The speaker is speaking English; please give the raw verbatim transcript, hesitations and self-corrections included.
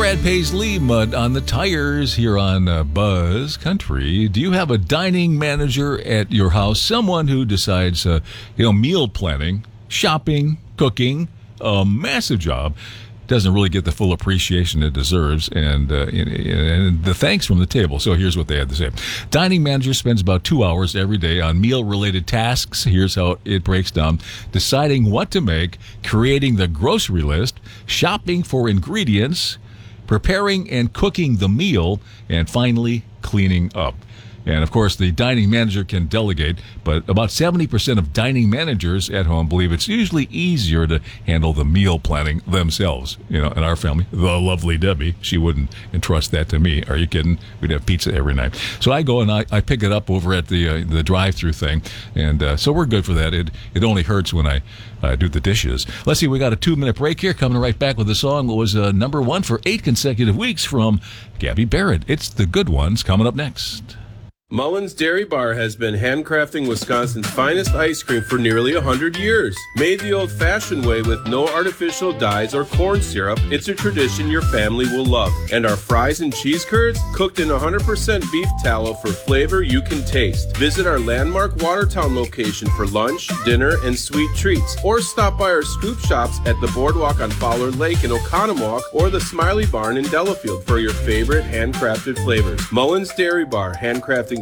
Brad Paisley, Mud on the Tires here on uh, Buzz Country. Do you have a dining manager at your house? Someone who decides, uh, you know, meal planning, shopping, cooking, a massive job. Doesn't really get the full appreciation it deserves, and, uh, and, and the thanks from the table. So here's what they had to say. Dining manager spends about two hours every day on meal-related tasks. Here's how it breaks down. Deciding what to make, creating the grocery list, shopping for ingredients, preparing and cooking the meal, and finally cleaning up. And, of course, the dining manager can delegate, but about seventy percent of dining managers at home believe it's usually easier to handle the meal planning themselves. You know, in our family, the lovely Debbie, she wouldn't entrust that to me. Are you kidding? We'd have pizza every night. So I go and I, I pick it up over at the uh, the drive-through thing, and uh, so we're good for that. It it only hurts when I uh, do the dishes. Let's see, we got a two-minute break here. Coming right back with a song that was uh, number one for eight consecutive weeks from Gabby Barrett. It's The Good Ones coming up next. Mullins Dairy Bar has been handcrafting Wisconsin's finest ice cream for nearly one hundred years. Made the old-fashioned way with no artificial dyes or corn syrup, it's a tradition your family will love. And our fries and cheese curds, cooked in one hundred percent beef tallow for flavor you can taste. Visit our landmark Watertown location for lunch, dinner, and sweet treats. Or stop by our scoop shops at the Boardwalk on Fowler Lake in Oconomowoc or the Smiley Barn in Delafield for your favorite handcrafted flavors. Mullins Dairy Bar, handcrafting